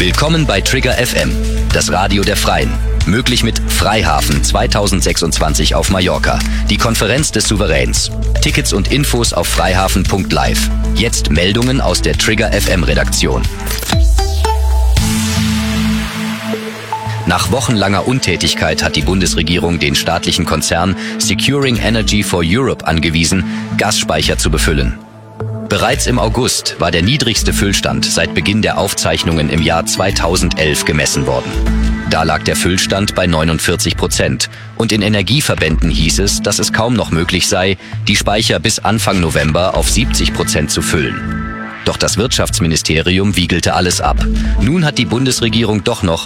Willkommen bei Trigger FM, das Radio der Freien. Möglich mit Freihafen 2026 auf Mallorca, die Konferenz des Souveräns. Tickets und Infos auf freihafen.live. Jetzt Meldungen aus der Trigger FM Redaktion. Nach wochenlanger Untätigkeit hat die Bundesregierung den staatlichen Konzern Securing Energy for Europe angewiesen, Gasspeicher zu befüllen. Bereits im August war der niedrigste Füllstand seit Beginn der Aufzeichnungen im Jahr 2011 gemessen worden. Da lag der Füllstand bei 49%. Und in Energieverbänden hieß es, dass es kaum noch möglich sei, die Speicher bis Anfang November auf 70% zu füllen. Doch das Wirtschaftsministerium wiegelte alles ab. Nun hat die Bundesregierung doch noch